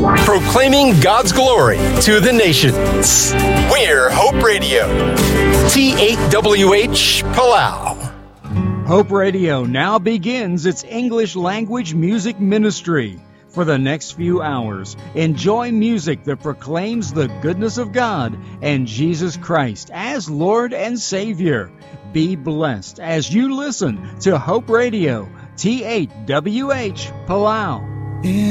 Proclaiming God's glory to the nations. We're Hope Radio. T8WH Palau. Hope Radio now begins its English language music ministry. For the next few hours, enjoy music that proclaims the goodness of God and Jesus Christ as Lord and Savior. Be blessed as you listen to Hope Radio, T8WH Palau.